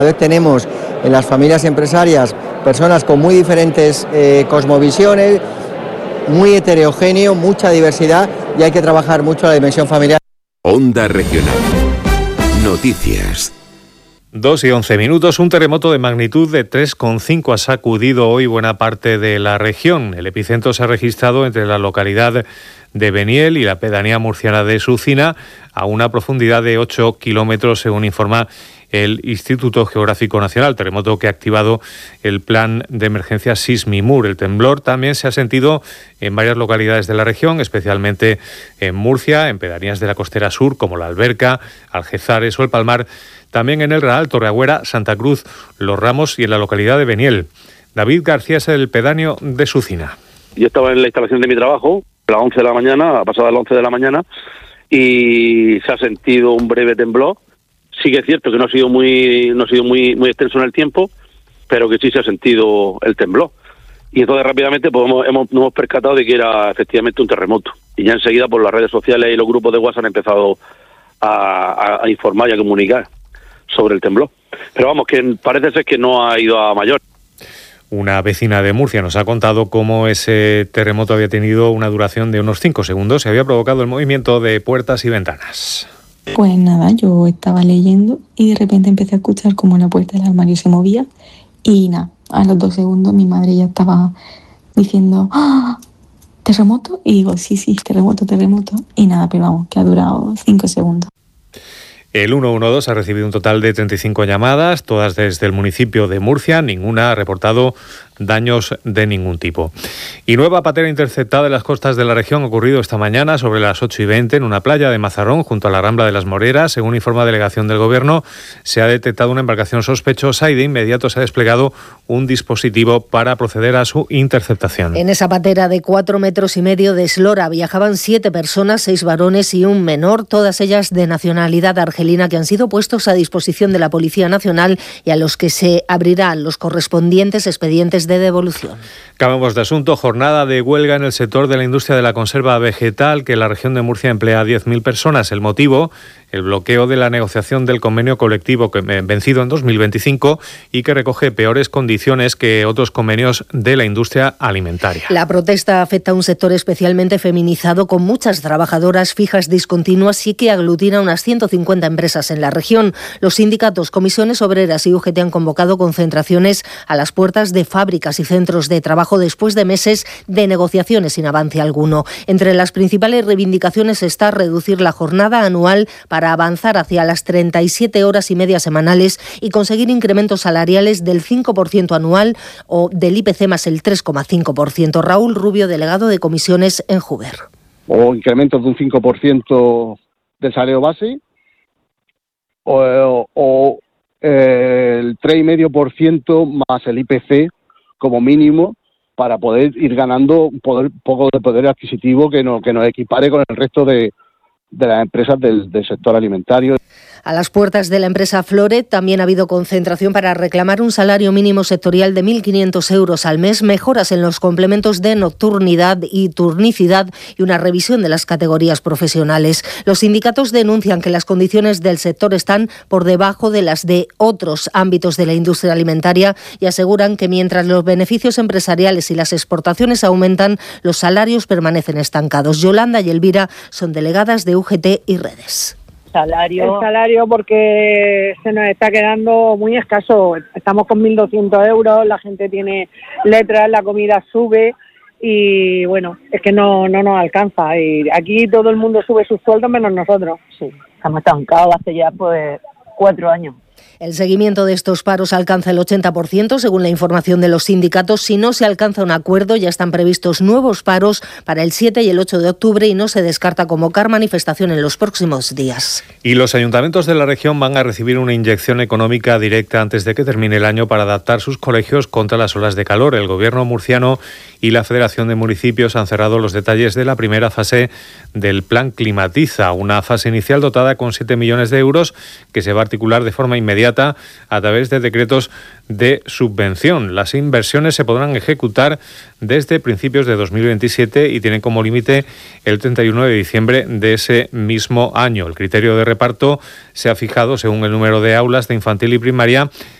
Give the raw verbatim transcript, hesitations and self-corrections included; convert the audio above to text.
Tenemos en las familias empresarias personas con muy diferentes eh, cosmovisiones, muy heterogéneo, mucha diversidad y hay que trabajar mucho la dimensión familiar. Onda Regional. Noticias. Dos y once minutos. Un terremoto de magnitud de tres coma cinco ha sacudido hoy buena parte de la región. El epicentro se ha registrado entre la localidad de Beniel y la pedanía murciana de Sucina, a una profundidad de ocho kilómetros, según informa el Instituto Geográfico Nacional, terremoto que ha activado el plan de emergencia Sismimur. El temblor también se ha sentido en varias localidades de la región, especialmente en Murcia, en pedanías de la costera sur, como La Alberca, Algeciras o El Palmar, también en El Raal, Torreagüera, Santa Cruz, Los Ramos y en la localidad de Beniel. David García es el pedáneo de Sucina. Yo estaba en la instalación de mi trabajo, a las once de la mañana, a pasar a las once de la mañana, y se ha sentido un breve temblor. Sí que es cierto que no ha sido muy no ha sido muy muy extenso en el tiempo, pero que sí se ha sentido el temblor. Y entonces rápidamente pues, hemos, hemos, nos hemos percatado de que era efectivamente un terremoto. Y ya enseguida por las redes sociales y los grupos de WhatsApp han empezado a, a, a informar y a comunicar sobre el temblor. Pero vamos, que parece ser que no ha ido a mayor. Una vecina de Murcia nos ha contado cómo ese terremoto había tenido una duración de unos cinco segundos y había provocado el movimiento de puertas y ventanas. Pues nada, yo estaba leyendo y de repente empecé a escuchar como la puerta del armario se movía y nada, a los dos segundos mi madre ya estaba diciendo ¡ah! ¿Terremoto? Y digo, sí, sí, terremoto, terremoto. Y nada, pero vamos, que ha durado cinco segundos. El ciento doce ha recibido un total de treinta y cinco llamadas, todas desde el municipio de Murcia. Ninguna ha reportado daños de ningún tipo. Y nueva patera interceptada en las costas de la región ha ocurrido esta mañana sobre las ocho y veinte en una playa de Mazarrón, junto a la Rambla de las Moreras. Según informa delegación del Gobierno, se ha detectado una embarcación sospechosa y de inmediato se ha desplegado un dispositivo para proceder a su interceptación. En esa patera de cuatro metros y medio de eslora viajaban siete personas, seis varones y un menor, todas ellas de nacionalidad argelina, que han sido puestos a disposición de la Policía Nacional y a los que se abrirán los correspondientes expedientes de devolución. Cambiamos de asunto. Jornada de huelga en el sector de la industria de la conserva vegetal, que la región de Murcia emplea a diez mil personas. El motivo, el bloqueo de la negociación del convenio colectivo que vencido en dos mil veinticinco y que recoge peores condiciones que otros convenios de la industria alimentaria. La protesta afecta a un sector especialmente feminizado, con muchas trabajadoras fijas discontinuas y que aglutina unas ciento cincuenta empresas en la región. Los sindicatos, comisiones obreras y U G T han convocado concentraciones a las puertas de fábricas y centros de trabajo después de meses de negociaciones sin avance alguno. Entre las principales reivindicaciones está reducir la jornada anual para avanzar hacia las treinta y siete horas y media semanales y conseguir incrementos salariales del cinco por ciento anual o del I P C más el tres coma cinco por ciento. Raúl Rubio, delegado de comisiones en Juber. O incrementos de un cinco por ciento del salario base o, o eh, el tres coma cinco por ciento más el I P C como mínimo, para poder ir ganando un poder, poco de poder adquisitivo que nos, que nos equipare con el resto de, de las empresas del, del sector alimentario. A las puertas de la empresa Floret también ha habido concentración para reclamar un salario mínimo sectorial de mil quinientos euros al mes, mejoras en los complementos de nocturnidad y turnicidad y una revisión de las categorías profesionales. Los sindicatos denuncian que las condiciones del sector están por debajo de las de otros ámbitos de la industria alimentaria y aseguran que mientras los beneficios empresariales y las exportaciones aumentan, los salarios permanecen estancados. Yolanda y Elvira son delegadas de U G T y Redes. Salario. El salario porque se nos está quedando muy escaso. Estamos con mil doscientos euros, la gente tiene letras, la comida sube y bueno, es que no, no nos alcanza. Y aquí todo el mundo sube sus sueldos menos nosotros. Sí, estamos estancados hace ya pues cuatro años. El seguimiento de estos paros alcanza el ochenta por ciento, según la información de los sindicatos. Si no se alcanza un acuerdo, ya están previstos nuevos paros para el siete y el ocho de octubre y no se descarta convocar manifestación en los próximos días. Y los ayuntamientos de la región van a recibir una inyección económica directa antes de que termine el año para adaptar sus colegios contra las olas de calor. El Gobierno murciano y la Federación de Municipios han cerrado los detalles de la primera fase del Plan Climatiza, una fase inicial dotada con siete millones de euros que se va a articular de forma inmediata inmediata a través de decretos de subvención. Las inversiones se podrán ejecutar desde principios de dos mil veintisiete y tienen como límite el treinta y uno de diciembre de ese mismo año. El criterio de reparto se ha fijado según el número de aulas de infantil y primaria